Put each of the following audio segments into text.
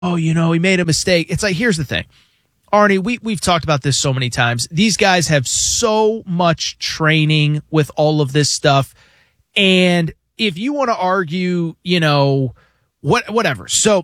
oh, he made a mistake. It's like, here's the thing. Arnie, we've talked about this so many times. These guys have so much training with all of this stuff. And if you want to argue, whatever. So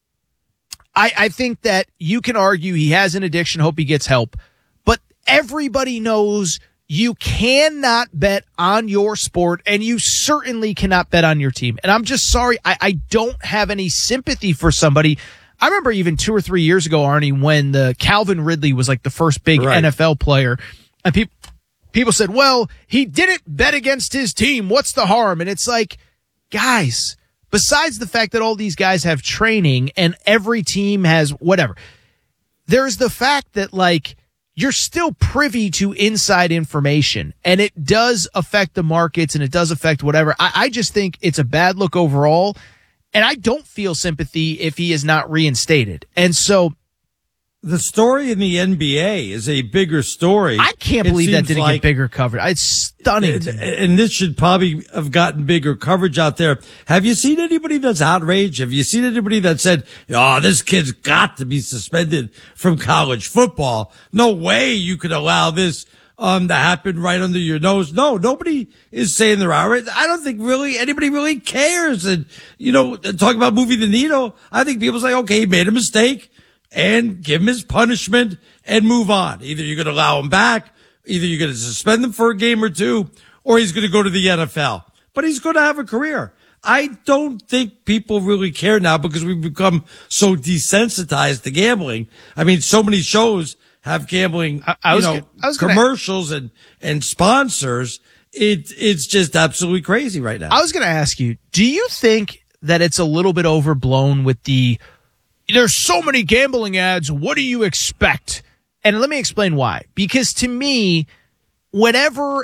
I think that you can argue he has an addiction, hope he gets help. But everybody knows you cannot bet on your sport, and you certainly cannot bet on your team. And I'm just sorry. I don't have any sympathy for somebody. I remember even 2 or 3 years ago, Arnie, when the Calvin Ridley was like the first big NFL player, and people said, well, he didn't bet against his team. What's the harm? And it's like, guys, besides the fact that all these guys have training and every team has whatever, there's the fact that, like, you're still privy to inside information, and it does affect the markets and it does affect whatever. I just think it's a bad look overall. And I don't feel sympathy if he is not reinstated. And so the story in the NBA is a bigger story. I can't believe that didn't get bigger coverage. It's stunning. And this should probably have gotten bigger coverage out there. Have you seen anybody that's outraged? Have you seen anybody that said, oh, this kid's got to be suspended from college football? No way you could allow this that happened right under your nose. No, nobody is saying they're outraged. I don't think really anybody really cares. And, talk about moving the needle. I think people say, okay, he made a mistake and give him his punishment and move on. Either you're going to allow him back, either you're going to suspend him for a game or two, or he's going to go to the NFL. But he's going to have a career. I don't think people really care now because we've become so desensitized to gambling. I mean, so many shows have gambling, commercials and sponsors. It's just absolutely crazy right now. I was going to ask you, do you think that it's a little bit overblown with there's so many gambling ads, what do you expect? And let me explain why. Because to me, whenever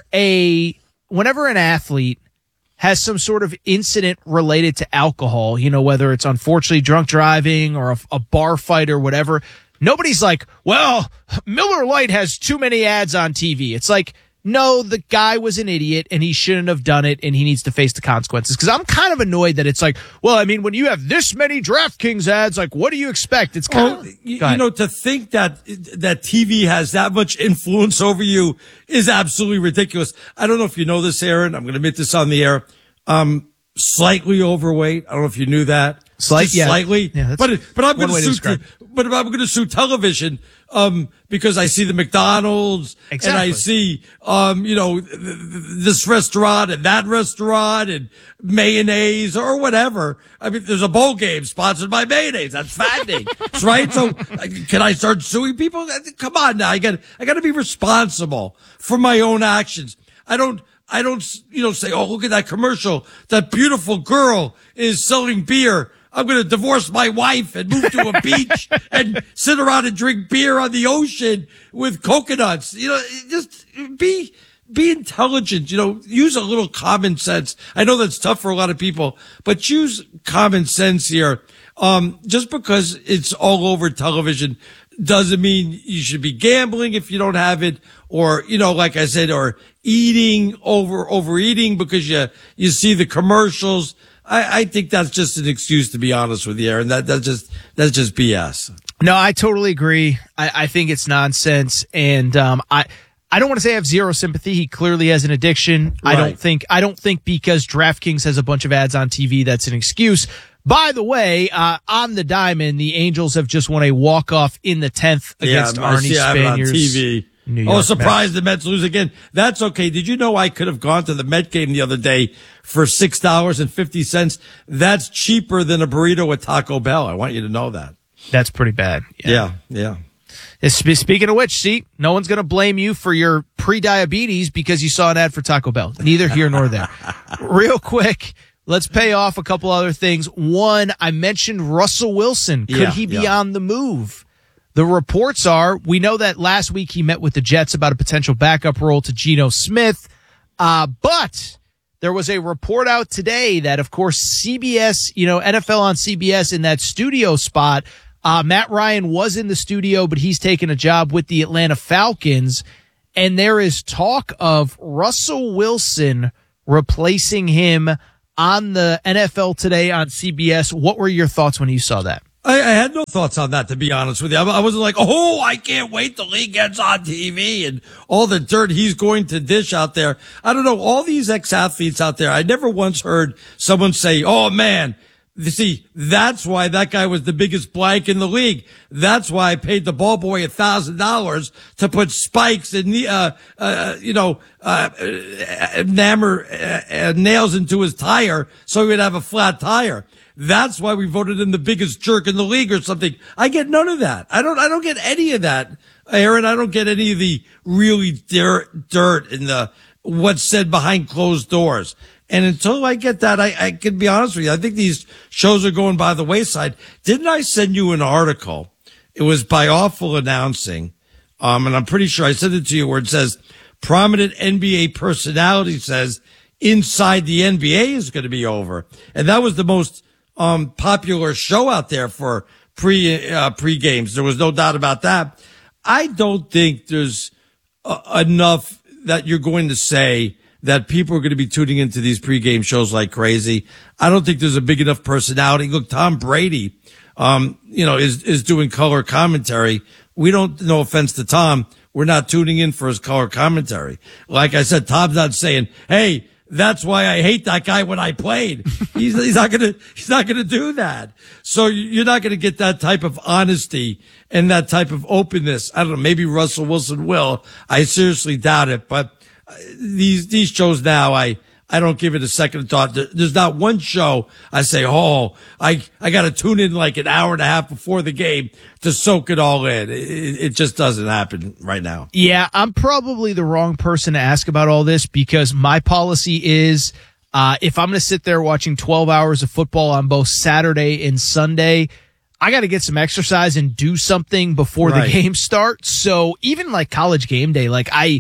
an athlete has some sort of incident related to alcohol, whether it's unfortunately drunk driving or a bar fight or whatever, nobody's like, well, Miller Lite has too many ads on TV. It's like, no, the guy was an idiot and he shouldn't have done it and he needs to face the consequences. Because I'm kind of annoyed that it's like, well, I mean, when you have this many DraftKings ads, like, what do you expect? It's kind of, to think that TV has that much influence over you is absolutely ridiculous. I don't know if you know this, Aaron. I'm going to admit this on the air. Slightly overweight. I don't know if you knew that. Slightly. Yeah, but I'm going to sue television, because I see the McDonald's and I see, this restaurant and that restaurant and mayonnaise or whatever. I mean, there's a bowl game sponsored by mayonnaise. That's fattening. Right? So can I start suing people? Come on now. I got to be responsible for my own actions. I don't, say, oh, look at that commercial. That beautiful girl is selling beer. I'm going to divorce my wife and move to a beach and sit around and drink beer on the ocean with coconuts. Just be intelligent, use a little common sense. I know that's tough for a lot of people, but use common sense here. Just because it's all over television doesn't mean you should be gambling if you don't have it, or, like I said, or overeating because you see the commercials. I think that's just an excuse, to be honest with you, Aaron. That's just BS. No, I totally agree. I think it's nonsense. And, I don't want to say I have zero sympathy. He clearly has an addiction. Right. I don't think because DraftKings has a bunch of ads on TV, that's an excuse. By the way, on the diamond, the Angels have just won a walk-off in the 10th against Arnie Spaniers. On TV. I was surprised the Mets lose again. That's okay. Did you know I could have gone to the Met game the other day for $6.50? That's cheaper than a burrito at Taco Bell. I want you to know that. That's pretty bad. Yeah. Speaking of which, see, no one's going to blame you for your pre-diabetes because you saw an ad for Taco Bell. Neither here nor there. Real quick, let's pay off a couple other things. One, I mentioned Russell Wilson. Could he be on the move? The reports are, we know that last week he met with the Jets about a potential backup role to Geno Smith. But there was a report out today that, of course, CBS, NFL on CBS in that studio spot, Matt Ryan was in the studio, but he's taken a job with the Atlanta Falcons. And there is talk of Russell Wilson replacing him on the NFL Today on CBS. What were your thoughts when you saw that? I had no thoughts on that, to be honest with you. I wasn't like, oh, I can't wait till he gets on TV and all the dirt he's going to dish out there. I don't know. All these ex-athletes out there, I never once heard someone say, oh, man, you see, that's why that guy was the biggest blank in the league. That's why I paid the ball boy $1,000 to put spikes and, nails into his tire so he would have a flat tire. That's why we voted him the biggest jerk in the league or something. I get none of that. I don't get any of that, Aaron. I don't get any of the really dirt in the what's said behind closed doors. And until I get that, I can be honest with you. I think these shows are going by the wayside. Didn't I send you an article? It was by Awful Announcing. And I'm pretty sure I sent it to you where it says prominent NBA personality says Inside the NBA is going to be over. And that was the most popular show out there for pre-games. There was no doubt about that. I don't think there's enough that you're going to say that people are going to be tuning into these pre-game shows like crazy. I don't think there's a big enough personality. Look, Tom Brady, is doing color commentary. We don't, no offense to Tom, we're not tuning in for his color commentary. Like I said, Tom's not saying, hey, that's why I hate that guy when I played. He's not gonna do that. So you're not gonna get that type of honesty and that type of openness. I don't know. Maybe Russell Wilson will. I seriously doubt it. But these shows now, I don't give it a second thought. There's not one show I say, oh, I got to tune in like an hour and a half before the game to soak it all in. It just doesn't happen right now. Yeah, I'm probably the wrong person to ask about all this because my policy is if I'm going to sit there watching 12 hours of football on both Saturday and Sunday, I got to get some exercise and do something before the game starts. So even like College Game Day, like I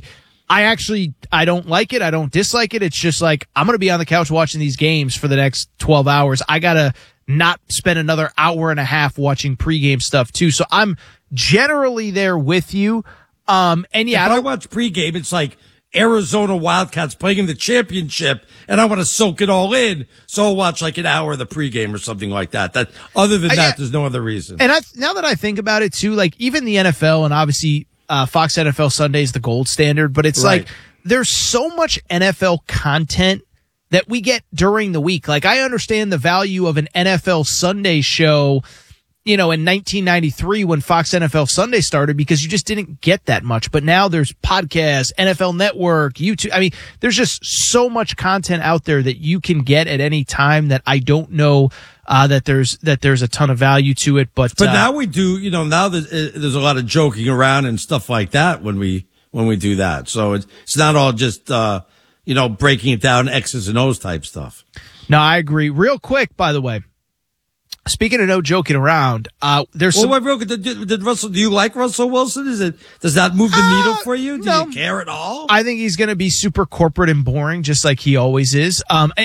don't like it. I don't dislike it. It's just like, I'm going to be on the couch watching these games for the next 12 hours. I got to not spend another hour and a half watching pregame stuff too. So I'm generally there with you. And yeah, if I watch pregame, it's like Arizona Wildcats playing in the championship and I want to soak it all in. So I'll watch like an hour of the pregame or something like that. Other than that, there's no other reason. And now that I think about it too, like even the NFL and obviously, Fox NFL Sunday is the gold standard, but it's like there's so much NFL content that we get during the week. Like I understand the value of an NFL Sunday show, in 1993 when Fox NFL Sunday started because you just didn't get that much. But now there's podcasts, NFL Network, YouTube. I mean, there's just so much content out there that you can get at any time that I don't know that there's a ton of value to it, but now we do, now there's a lot of joking around and stuff like that when we do that. So it's not all just, breaking it down X's and O's type stuff. No, I agree. Real quick, by the way, speaking of no joking around, there's some. Well, did Russell, do you like Russell Wilson? Does that move the needle for you? Do you care at all? I think he's going to be super corporate and boring, just like he always is.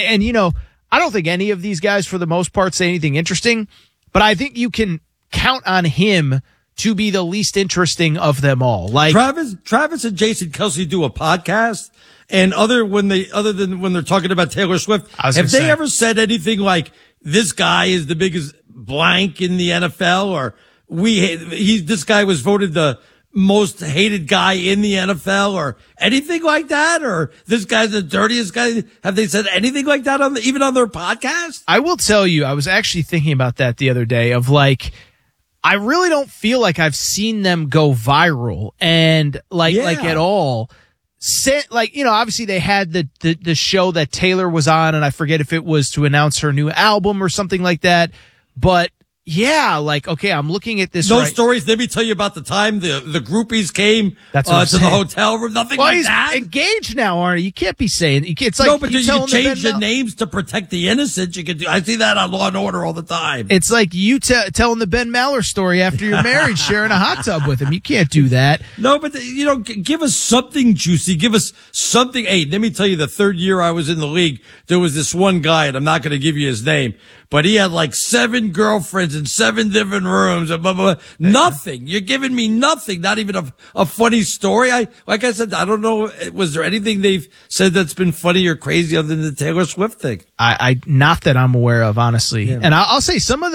I don't think any of these guys, for the most part, say anything interesting, but I think you can count on him to be the least interesting of them all. Like Travis and Jason Kelce do a podcast, and other than when they're talking about Taylor Swift, have they ever said anything like this guy is the biggest blank in the NFL, or this guy was voted the most hated guy in the NFL or anything like that? Or this guy's the dirtiest guy? Have they said anything like that even on their podcast? I will tell you, I was actually thinking about that the other day of like, I really don't feel like I've seen them go viral and like at all. Obviously they had the show that Taylor was on, and I forget if it was to announce her new album or something like that, but yeah, like, okay, I'm looking at this. Those stories, let me tell you about the time the groupies came to the hotel room. Nothing like that. He's engaged now, Arnie. You can't be saying it's like no, but you change the names to protect the innocent. You can do. I see that on Law and Order all the time. It's like you telling the Ben Maller story after you're married, sharing a hot tub with him. You can't do that. No, but give us something juicy. Give us something. Hey, let me tell you, the third year I was in the league, there was this one guy, and I'm not going to give you his name, but he had like 7 girlfriends in 7 different rooms and blah, blah, blah. Nothing. You're giving me nothing. Not even a funny story. Like I said, I don't know. Was there anything they've said that's been funny or crazy other than the Taylor Swift thing? I not that I'm aware of, honestly. Yeah. And I'll say some of the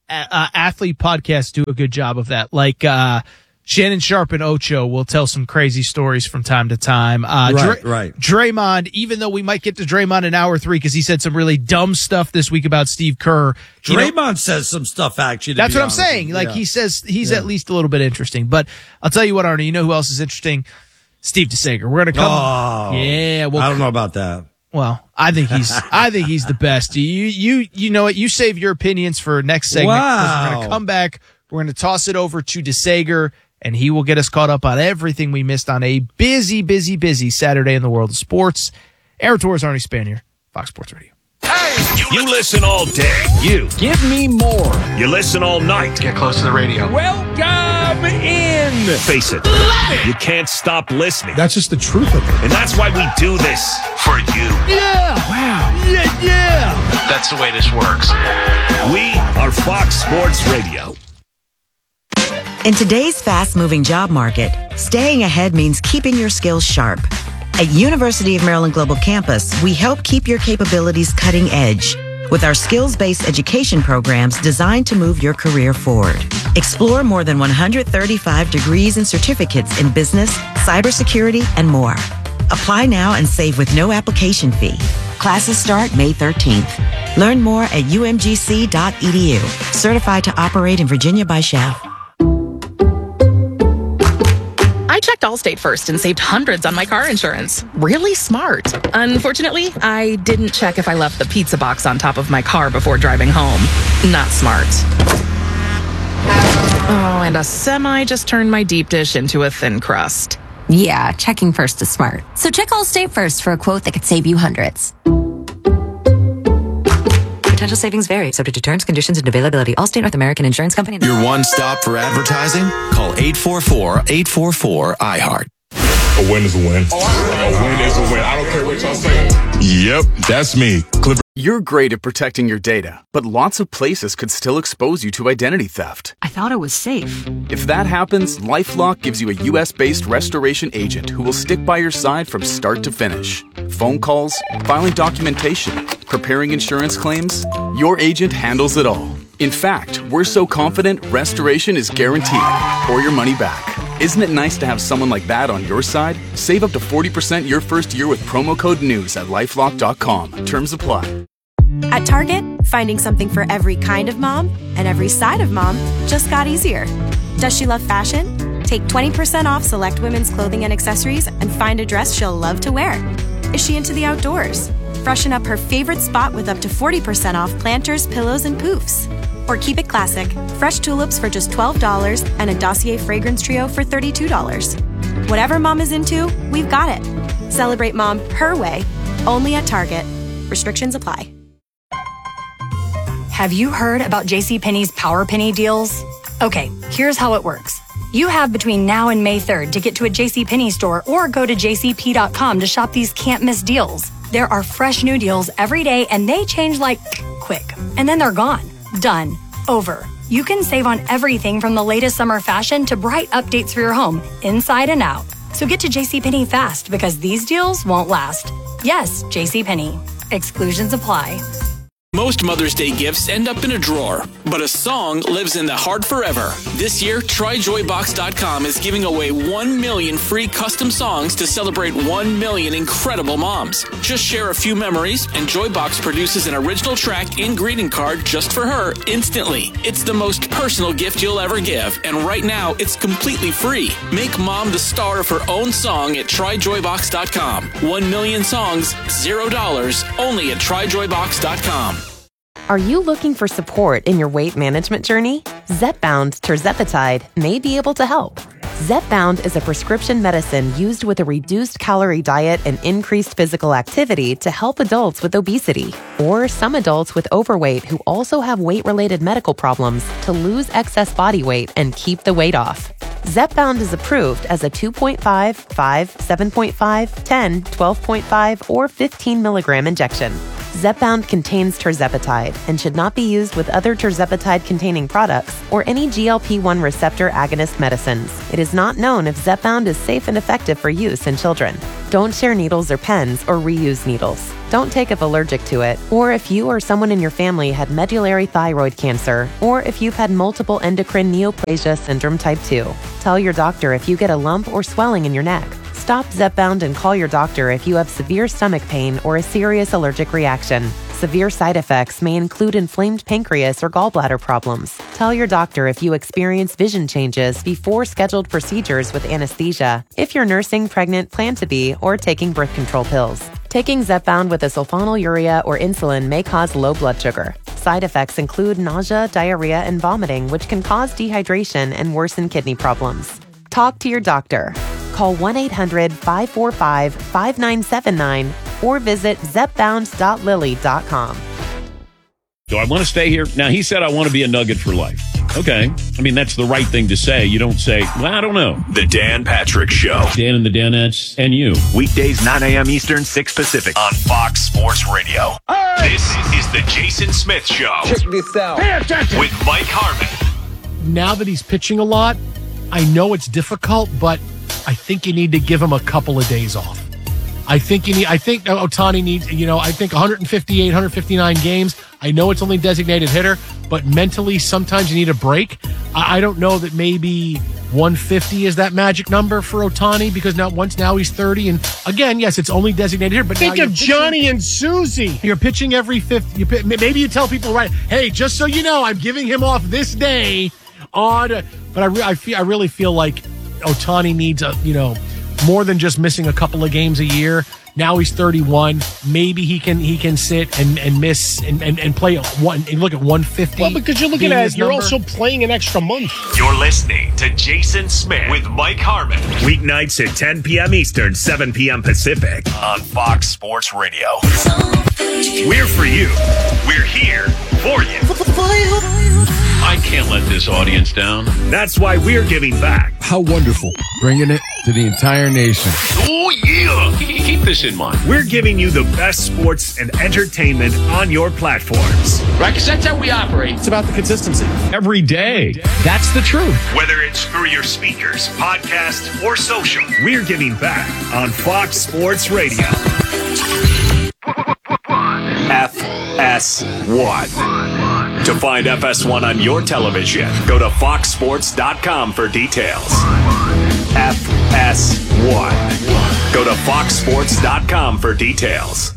athlete podcasts do a good job of that. Like Shannon Sharp and Ocho will tell some crazy stories from time to time. Right. Draymond, even though we might get to Draymond in hour 3 because he said some really dumb stuff this week about Steve Kerr. Draymond says some stuff, actually. That's what I'm saying. Like, he says he's at least a little bit interesting. But I'll tell you what, Arnie, you know who else is interesting? Steve DeSager. We're going to come. Oh, yeah. Well, I don't know about that. Well, I think he's the best. You know what? You save your opinions for next segment. Wow. We're going to come back. We're going to toss it over to DeSager, and he will get us caught up on everything we missed on a busy Saturday in the world of sports. Aaron Torres, Arnie Spanier, Fox Sports Radio. Hey, you listen all day. You Give me more. You listen all night. Get close to the radio. Welcome in. Face it, you can't stop listening. That's just the truth of it. And that's why we do this for you. Yeah. Wow. Yeah. That's the way this works. We are Fox Sports Radio. In today's fast-moving job market, staying ahead means keeping your skills sharp. At University of Maryland Global Campus, we help keep your capabilities cutting edge with our skills-based education programs designed to move your career forward. Explore more than 135 degrees and certificates in business, cybersecurity, and more. Apply now and save with no application fee. Classes start May 13th. Learn more at umgc.edu. Certified to operate in Virginia by SCHAF. I checked Allstate first and saved hundreds on my car insurance. Really smart. Unfortunately, I didn't check if I left the pizza box on top of my car before driving home. Not smart. Oh, and a semi just turned my deep dish into a thin crust. Yeah, checking first is smart. So check Allstate first for a quote that could save you hundreds. Potential savings vary, subject to terms, conditions, and availability. Allstate North American Insurance Company. Your one stop for advertising? Call 844-844-iHeart. A win is a win. A win is a win. I don't care what y'all say. Yep, that's me. Clipper. You're great at protecting your data, but lots of places could still expose you to identity theft. I thought it was safe. If that happens, LifeLock gives you a U.S.-based restoration agent who will stick by your side from start to finish. Phone calls, filing documentation, preparing insurance claims, your agent handles it all. In fact, we're so confident restoration is guaranteed or your money back. Isn't it nice to have someone like that on your side? Save up to 40% your first year with promo code NEWS at LifeLock.com. Terms apply. At Target, finding something for every kind of mom and every side of mom just got easier. Does she love fashion? Take 20% off select women's clothing and accessories and find a dress she'll love to wear. Is she into the outdoors? Freshen up her favorite spot with up to 40% off planters, pillows, and poofs. Or keep it classic. Fresh tulips for just $12 and a Dossier fragrance trio for $32. Whatever mom is into, we've got it. Celebrate mom her way, only at Target. Restrictions apply. Have you heard about JCPenney's Power Penny deals? Okay, here's how it works. You have between now and May 3rd to get to a JCPenney store or go to jcp.com to shop these can't-miss deals. There are fresh new deals every day, and they change like quick. And then they're gone. Done. Over. You can save on everything from the latest summer fashion to bright updates for your home, inside and out. So get to JCPenney fast because these deals won't last. Yes, JCPenney. Exclusions apply. Most Mother's Day gifts end up in a drawer, but a song lives in the heart forever. This year, TryJoyBox.com is giving away 1 million free custom songs to celebrate 1 million incredible moms. Just share a few memories, and Joybox produces an original track and greeting card just for her instantly. It's the most personal gift you'll ever give, and right now, it's completely free. Make mom the star of her own song at TryJoyBox.com. 1 million songs, $0, only at TryJoyBox.com. Are you looking for support in your weight management journey? Zepbound tirzepatide may be able to help. Zepbound is a prescription medicine used with a reduced calorie diet and increased physical activity to help adults with obesity or some adults with overweight who also have weight-related medical problems to lose excess body weight and keep the weight off. Zepbound is approved as a 2.5, 5, 7.5, 10, 12.5, or 15 milligram injection. Zepbound contains tirzepatide and should not be used with other tirzepatide-containing products or any GLP-1 receptor agonist medicines. It is not known if Zepbound is safe and effective for use in children. Don't share needles or pens or reuse needles. Don't take if allergic to it, or if you or someone in your family had medullary thyroid cancer, or if you've had multiple endocrine neoplasia syndrome type 2. Tell your doctor if you get a lump or swelling in your neck. Stop Zepbound and call your doctor if you have severe stomach pain or a serious allergic reaction. Severe side effects may include inflamed pancreas or gallbladder problems. Tell your doctor if you experience vision changes before scheduled procedures with anesthesia, if you're nursing, pregnant, plan to be, or taking birth control pills. Taking Zepbound with a sulfonylurea or insulin may cause low blood sugar. Side effects include nausea, diarrhea, and vomiting, which can cause dehydration and worsen kidney problems. Talk to your doctor. Call 1-800-545-5979 or visit zepbound.lily.com. Do I want to stay here? Now, he said I want to be a Nugget for life. Okay. I mean, that's the right thing to say. You don't say, well, I don't know. The Dan Patrick Show. Dan and the Danettes and you. Weekdays, 9 a.m. Eastern, 6 Pacific on Fox Sports Radio. Right. This is the Jason Smith Show. Check this out. Pay attention. With Mike Harmon. Now that he's pitching a lot, I know it's difficult, but I think you need to give him a couple of days off. I think Ohtani needs, I think 158, 159 games. I know it's only designated hitter, but mentally sometimes you need a break. I don't know that maybe 150 is that magic number for Ohtani because now he's 30. And again, yes, it's only designated hitter, but think of Johnny and Susie. You're pitching every fifth. Maybe you tell people, right, hey, just so you know, I'm giving him off this day but I really feel like Ohtani needs more than just missing a couple of games a year. Now he's 31. Maybe he can sit and miss and play one and look at 150. Well, because you're looking at you're also playing an extra month. You're listening to Jason Smith with Mike Harmon. Weeknights at 10 p.m. Eastern, 7 p.m. Pacific on Fox Sports Radio. We're for you. We're here for you. I can't let this audience down. That's why we're giving back. How wonderful. Bringing it to the entire nation. Oh, yeah. Keep this in mind. We're giving you the best sports and entertainment on your platforms. Right, because that's how we operate. It's about the consistency. Every day. That's the truth. Whether it's through your speakers, podcast, or social, we're giving back on Fox Sports Radio. FS1. To find FS1 on your television, go to foxsports.com for details. FS1. Go to foxsports.com for details.